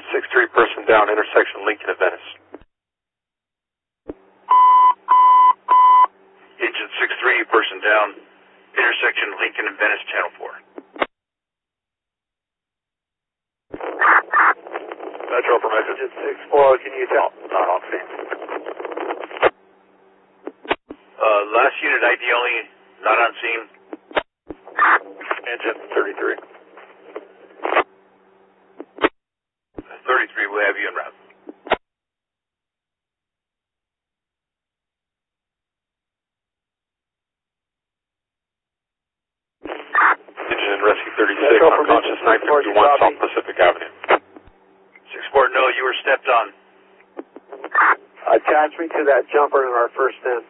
6-3, person down, intersection Lincoln and Venice. Agent 6-3, person down, intersection Lincoln and Venice, Channel 4. Metro from Agent 6-4, can you tell? Not on scene. Last unit ID only, not on scene. Engine 33. 33, we'll have you en route. Engine and Rescue 36, unconscious 951 South Pacific Avenue. 6-4, no, you were stepped on. Attach me to that jumper in our first in.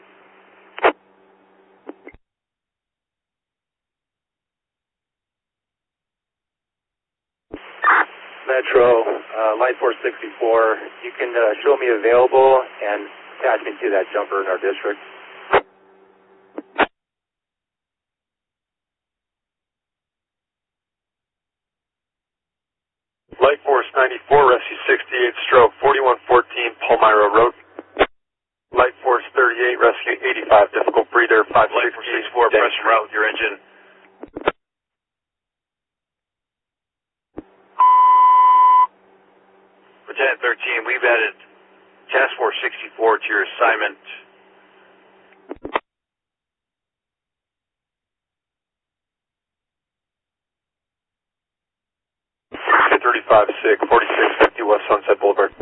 Metro, Light Force 64, you can show me available and attach me to that jumper in our district. Light Force 94, Rescue 68, stroke 4114 Palmyra Road. Light Force 38, Rescue 85, difficult breather 516. Light Force 64, press en route with your engine. Lieutenant 13, we've added Task Force 64 to your assignment. Hit 35 SIG, 4650 West Sunset Boulevard.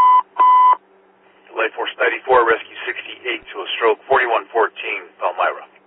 Light Force 94, Rescue 68 to a stroke 4114 Palmyra.